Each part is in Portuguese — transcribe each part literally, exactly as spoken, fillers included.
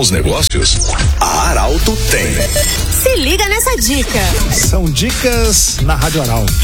bons negócios? A Arauto tem. Se liga nessa dica. São dicas na Rádio Arauto.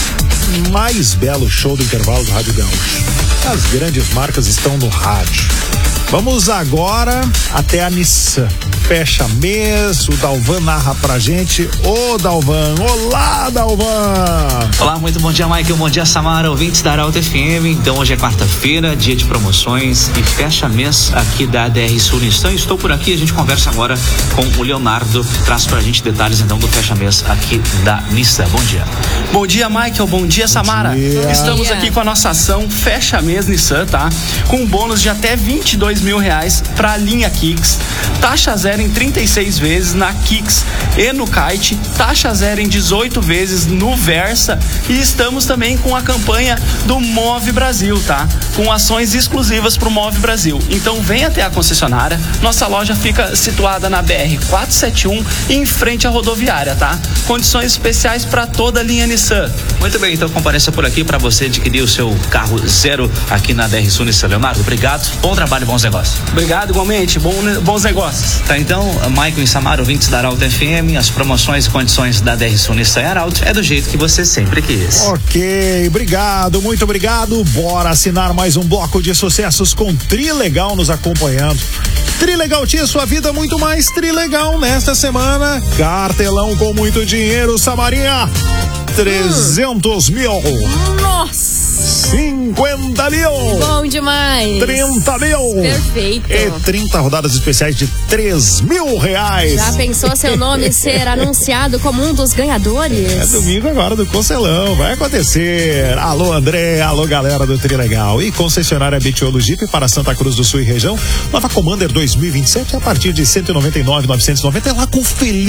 Mais belo show do intervalo do Rádio Gaúcho. As grandes marcas estão no rádio. Vamos agora até a Nissan. Fecha mês, o Dalvan narra pra gente. Ô Dalvan, olá Dalvan! Olá, muito bom dia, Michael, bom dia, Samara, ouvintes da Arauto F M. Então hoje é quarta-feira, dia de promoções e fecha mês aqui da D R Sul Nissan. Estou por aqui, a gente conversa agora com o Leonardo, traz pra gente detalhes então do fecha mês aqui da Nissan. Bom dia. Bom dia, Michael, bom dia, Samara. Bom dia. Estamos aqui com a nossa ação Fecha Mês Nissan, tá? Com um bônus de até vinte e dois mil reais para a linha Kicks, taxa zero em trinta e seis vezes na Kicks e no Kite, taxa zero em dezoito vezes no Versa, e estamos também com a campanha do Move Brasil, tá? Com ações exclusivas para o Move Brasil. Então vem até a concessionária, nossa loja fica situada na B R quatrocentos e setenta e um, em frente à rodoviária, tá? Condições especiais para toda a linha Nissan. Muito bem, então compareça por aqui para você adquirir o seu carro zero aqui na D R Sul Nissan. Leonardo, obrigado, bom trabalho, bons negócios. Obrigado, igualmente. Bom, bons negócios. Tá, então, Michael e Samara, ouvintes da Arauto F M, as promoções e condições da D R Sul Nissan e Arauto é do jeito que você sempre quis. Ok, obrigado, muito obrigado. Bora assinar mais um bloco de sucessos com Trilegal nos acompanhando. Trilegal tinha sua vida muito mais Trilegal nesta semana. Cartelão com muito dinheiro, Samarinha. trezentos mil. Nossa! cinquenta mil. Bom demais. trinta mil. Perfeito. E trinta rodadas especiais de três mil reais. Já pensou seu nome ser anunciado como um dos ganhadores? É domingo agora do Concelão, vai acontecer. Alô André, alô galera do Trilegal. E concessionária Betiolo Jeep para Santa Cruz do Sul e região. Nova Commander dois mil e vinte e sete a partir de cento e noventa e nove mil novecentos e noventa. É lá com Feliz